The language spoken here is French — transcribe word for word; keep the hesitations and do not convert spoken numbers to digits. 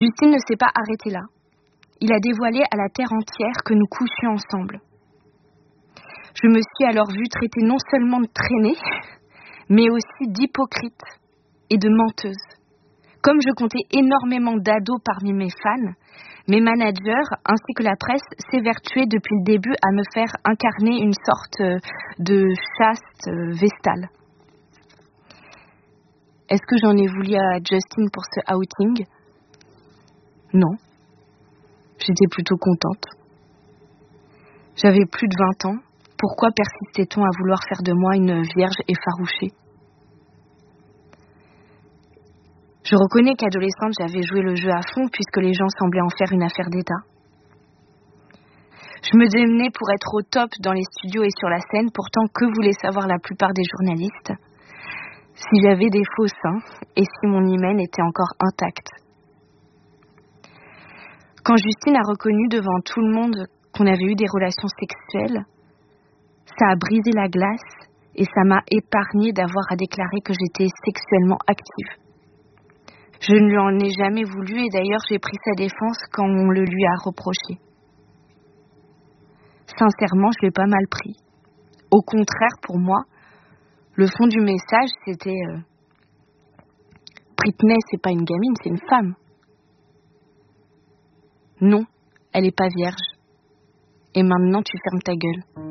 Justine ne s'est pas arrêté là. Il a dévoilé à la terre entière que nous couchions ensemble. Je me suis alors vue traitée non seulement de traînée, mais aussi d'hypocrite et de menteuse. Comme je comptais énormément d'ados parmi mes fans, mes managers ainsi que la presse s'évertuaient depuis le début à me faire incarner une sorte de chaste vestale. Est-ce que j'en ai voulu à Justin pour ce outing ? Non. J'étais plutôt contente. J'avais plus de vingt ans. Pourquoi persistait-on à vouloir faire de moi une vierge effarouchée ? Je reconnais qu'adolescente, j'avais joué le jeu à fond puisque les gens semblaient en faire une affaire d'État. Je me démenais pour être au top dans les studios et sur la scène, pourtant que voulaient savoir la plupart des journalistes ? Si j'avais des faux seins et si mon hymen était encore intact. Quand Justine a reconnu devant tout le monde qu'on avait eu des relations sexuelles, ça a brisé la glace et ça m'a épargné d'avoir à déclarer que j'étais sexuellement active. Je ne lui en ai jamais voulu et d'ailleurs j'ai pris sa défense quand on le lui a reproché. Sincèrement, je l'ai pas mal pris. Au contraire, pour moi, le fond du message, c'était euh, Britney, c'est pas une gamine, c'est une femme. Non, elle est pas vierge. Et maintenant, tu fermes ta gueule.